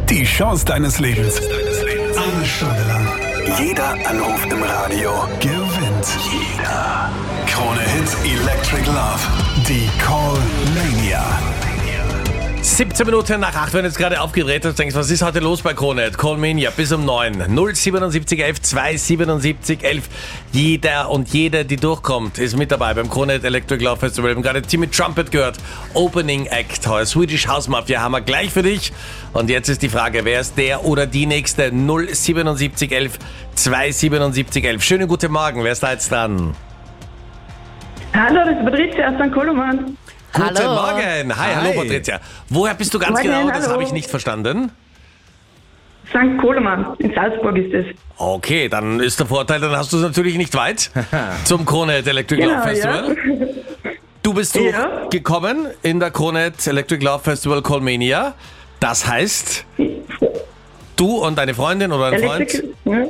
Die Chance deines Lebens. Eine Stunde lang. Jeder Anruf im Radio gewinnt. Jeder. Krone Hits Electric Love. Die Call-Mania. 17 Minuten nach 8, wenn du jetzt gerade aufgedreht hast, denkst, was ist heute los bei Krone? Callmania bis um 9. 07711 277 11. Jeder und jede, die durchkommt, ist mit dabei beim Krone Electric Love Festival. Wir haben gerade Timmy Trumpet gehört. Opening Act. Heuer Swedish House Mafia haben wir gleich für dich. Und jetzt ist die Frage, wer ist der oder die nächste? 07711 277 11. Schönen guten Morgen, wer ist da jetzt dran? Hallo, das ist Patricia aus St. Koloman. Guten Morgen. Hi, hallo Patricia. Woher bist du ganz Morgen, genau? Das hallo. habe ich nicht verstanden. St. Koloman, in Salzburg ist es. Okay, dann ist der Vorteil, dann hast du es natürlich nicht weit zum Krone Electric Love Festival. Ja. Du bist Ja. gekommen in der Krone Electric Love Festival Callmania. Das heißt, du und deine Freundin oder dein Freund,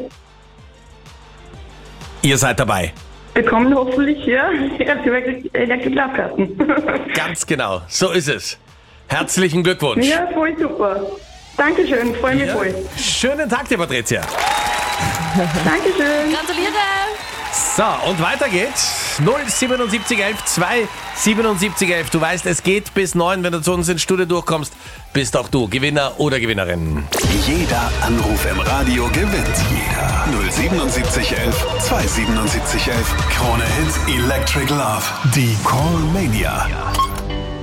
ihr seid dabei. Bekommen hoffentlich, ja, Electric Love Karten. Ganz genau, so ist es. Herzlichen Glückwunsch. Ja, voll super. Dankeschön, freue mich Ja. voll. Schönen Tag dir, Patricia. Dankeschön. Gratuliere! So, und weiter geht's. 07711 27711. Du weißt, es geht bis 9, wenn du zu uns ins Studio durchkommst. Bist auch du Gewinner oder Gewinnerin. Jeder Anruf im Radio gewinnt. Jeder. 07711 277 11. Krone Hits Electric Love. Die Call-Mania.